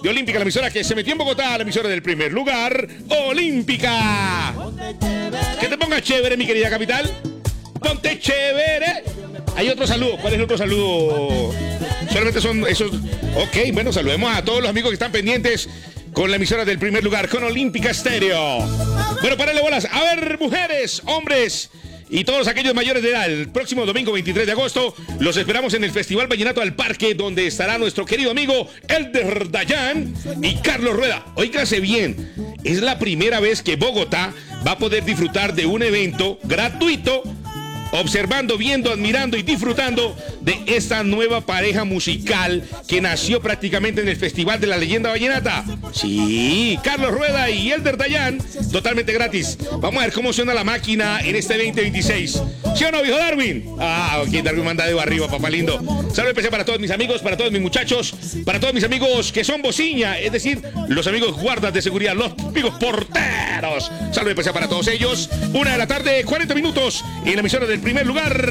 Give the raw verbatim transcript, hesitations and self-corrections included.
de Olímpica, la emisora que se metió en Bogotá, la emisora del primer lugar, Olímpica. Que te ponga chévere, mi querida capital. Ponte chévere. Hay otro saludo. ¿Cuál es el otro saludo? Solamente son esos. Ok, bueno, saludemos a todos los amigos que están pendientes con la emisora del primer lugar, con Olímpica Estéreo. Bueno, párale bolas. A ver, mujeres, hombres y todos aquellos mayores de edad, el próximo domingo veintitrés de agosto los esperamos en el Festival Vallenato al Parque, donde estará nuestro querido amigo Elder Dayan y Carlos Rueda. Óigase bien, es la primera vez que Bogotá va a poder disfrutar de un evento gratuito, observando, viendo, admirando y disfrutando de esta nueva pareja musical que nació prácticamente en el Festival de la Leyenda Vallenata. Sí, Carlos Rueda y Elder Dayan, totalmente gratis. Vamos a ver cómo suena la máquina en este veinte veintiséis. ¿Sí o no, viejo Darwin? Ah, ok, Darwin manda dedo arriba, papá lindo. Saludo especial para todos mis amigos, para todos mis muchachos, para todos mis amigos que son bociña, es decir, los amigos guardas de seguridad, los amigos porteros. Saludo especial para todos ellos. Una de la tarde, cuarenta minutos, en la emisora del primer lugar.